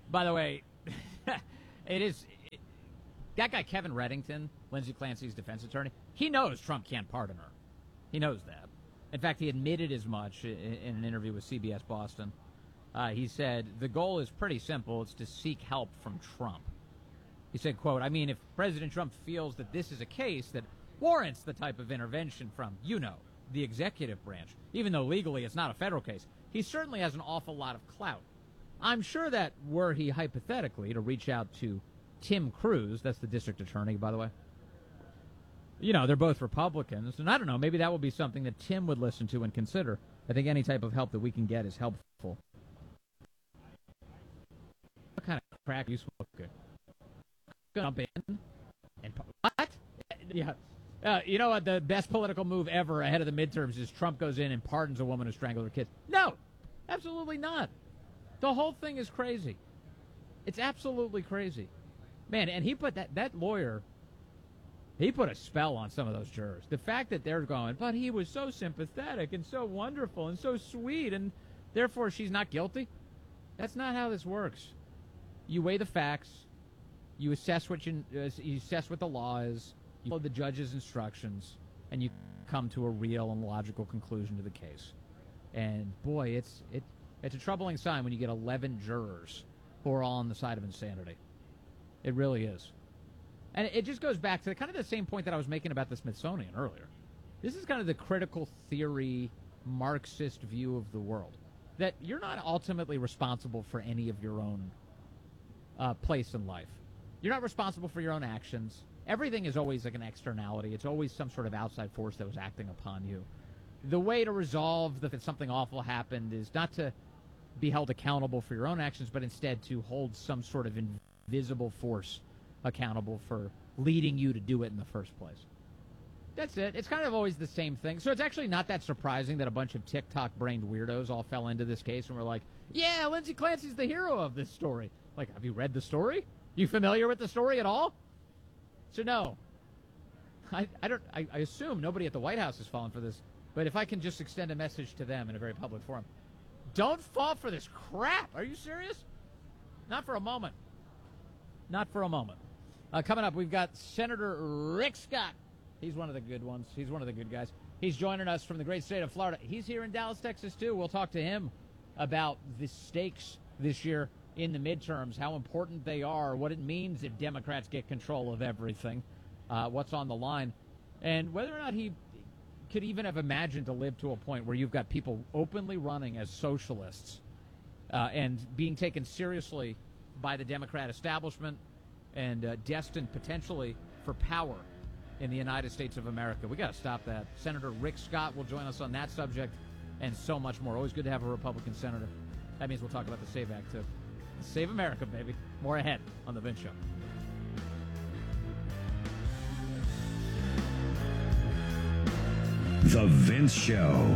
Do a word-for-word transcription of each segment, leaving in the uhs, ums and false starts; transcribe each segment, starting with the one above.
By the way, it is it, that guy Kevin Reddington, Lindsey Clancy's defense attorney. He knows Trump can't pardon her. He knows that. In fact, he admitted as much in, in an interview with C B S Boston. Uh, he said the goal is pretty simple. It's to seek help from Trump. He said, quote, I mean, if President Trump feels that this is a case that warrants the type of intervention from, you know, the executive branch, even though legally it's not a federal case, he certainly has an awful lot of clout. I'm sure that were he hypothetically to reach out to Tim Cruz, that's the district attorney, by the way, you know, they're both Republicans, and I don't know, maybe that would be something that Tim would listen to and consider. I think any type of help that we can get is helpful. What kind of crack are you smoking? Jump in and what? Yeah. Uh, you know what? The best political move ever ahead of the midterms is Trump goes in and pardons a woman who strangled her kids. No, absolutely not. The whole thing is crazy. It's absolutely crazy. Man, and he put that, that lawyer, he put a spell on some of those jurors. The fact that they're going, but he was so sympathetic and so wonderful and so sweet, and therefore she's not guilty. That's not how this works. You weigh the facts. You assess what you, uh, you assess what the law is. You follow the judge's instructions, and you come to a real and logical conclusion to the case. And boy, it's it it's a troubling sign when you get eleven jurors who are all on the side of insanity. It really is. And it just goes back to kind of the same point that I was making about the Smithsonian earlier. This is kind of the critical theory, Marxist view of the world, that you're not ultimately responsible for any of your own uh, place in life. You're not responsible for your own actions. Everything is always like an externality. It's always some sort of outside force that was acting upon you. The way to resolve that something awful happened is not to be held accountable for your own actions, but instead to hold some sort of invisible force accountable for leading you to do it in the first place. That's it. It's kind of always the same thing. So it's actually not that surprising that a bunch of TikTok-brained weirdos all fell into this case and were like, yeah, Lindsey Clancy's the hero of this story. Like, have you read the story? You familiar with the story at all? So no, I, I don't. I, I assume nobody at the White House has fallen for this. But if I can just extend a message to them in a very public forum, don't fall for this crap. Are you serious? Not for a moment. Not for a moment. Uh, coming up, we've got Senator Rick Scott. He's one of the good ones. He's one of the good guys. He's joining us from the great state of Florida. He's here in Dallas, Texas, too. We'll talk to him about the stakes this year in the midterms, how important they are, what it means if Democrats get control of everything, uh, what's on the line, and whether or not he could even have imagined to live to a point where you've got people openly running as socialists uh, and being taken seriously by the Democrat establishment and uh, destined potentially for power in the United States of America. We got to stop that. Senator Rick Scott will join us on that subject and so much more. Always good to have a Republican senator. That means we'll talk about the SAVE Act, too. Save America, baby. More ahead on The Vince Show. The Vince Show.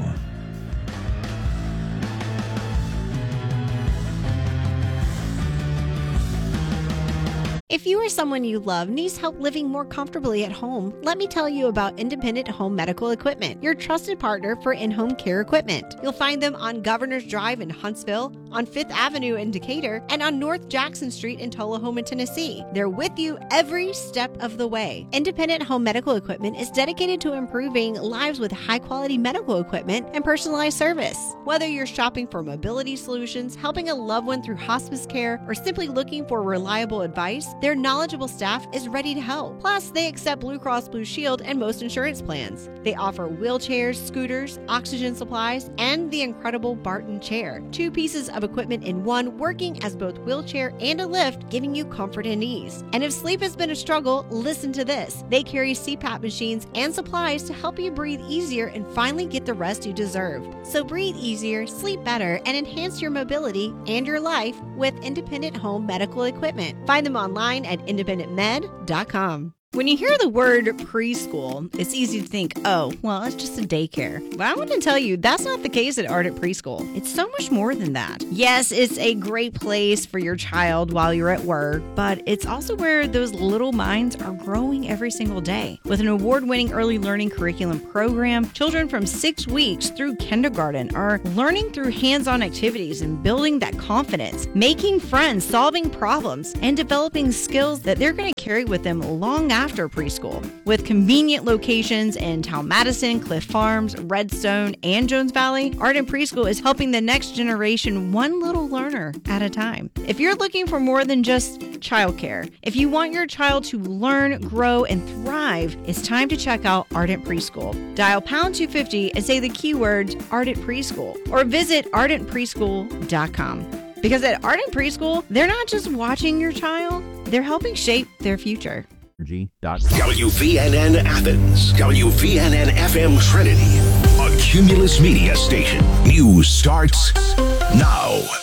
If you or someone you love needs help living more comfortably at home, let me tell you about Independent Home Medical Equipment, your trusted partner for in-home care equipment. You'll find them on Governor's Drive in Huntsville, on Fifth Avenue in Decatur, and on North Jackson Street in Tullahoma, Tennessee. They're with you every step of the way. Independent Home Medical Equipment is dedicated to improving lives with high-quality medical equipment and personalized service. Whether you're shopping for mobility solutions, helping a loved one through hospice care, or simply looking for reliable advice, their knowledgeable staff is ready to help. Plus, they accept Blue Cross Blue Shield and most insurance plans. They offer wheelchairs, scooters, oxygen supplies, and the incredible Barton chair. Two pieces of equipment in one, working as both wheelchair and a lift, giving you comfort and ease. And if sleep has been a struggle, listen to this. They carry C PAP machines and supplies to help you breathe easier and finally get the rest you deserve. So breathe easier, sleep better, and enhance your mobility and your life with Independent Home Medical Equipment. Find them online at independent med dot com. When you hear the word preschool, it's easy to think, oh, well, it's just a daycare. But I want to tell you, that's not the case at Ardent Preschool. It's so much more than that. Yes, it's a great place for your child while you're at work, but it's also where those little minds are growing every single day. With an award-winning early learning curriculum program, children from six weeks through kindergarten are learning through hands-on activities and building that confidence, making friends, solving problems, and developing skills that they're going to carry with them long after after preschool. With convenient locations in Talmadison, Cliff Farms, Redstone, and Jones Valley, Ardent Preschool is helping the next generation one little learner at a time. If you're looking for more than just childcare, if you want your child to learn, grow, and thrive, it's time to check out Ardent Preschool. Dial pound two fifty and say the keywords Ardent Preschool, or visit ardent preschool dot com. Because at Ardent Preschool, they're not just watching your child, they're helping shape their future. W V N N Athens, W V N N F M Trinity, a Cumulus Media station. News starts now.